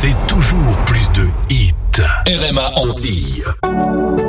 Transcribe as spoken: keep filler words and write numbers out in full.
C'est toujours plus de hits. R M A Antilles.